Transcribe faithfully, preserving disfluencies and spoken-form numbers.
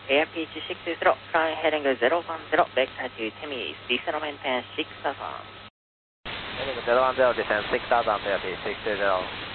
A R P H six zero, flying heading zero one zero, vector to Timmy's, descent maintain six thousand. Heading zero one zero, descent six thousand to A R P six zero.